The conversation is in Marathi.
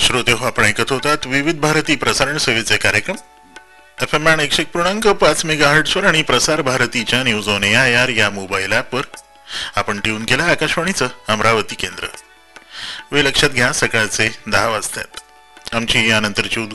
श्रोते हो, आपण ऐकत होतात विविध भारती प्रसारण सेवेचे कार्यक्रम FM 101.5 मेगाहर्ट्झवर आणि प्रसार भारतीच्या न्यूज ऑन AIR या मोबाईल ॲपवर आपण ट्यून केलं आकाशवाणीचं अमरावती केंद्र. वेळ लक्षात घ्या, सकाळचे 10 वाजतात. आमची यानंतरची